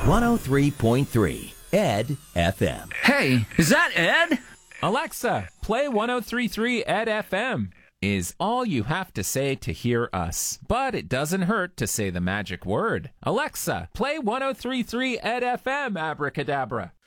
103.3 Ed FM. Hey, is that Ed? Alexa, play 103.3 Ed FM is all you have to say to hear us. But it doesn't hurt to say the magic word. Alexa, play 103.3 Ed FM, abracadabra.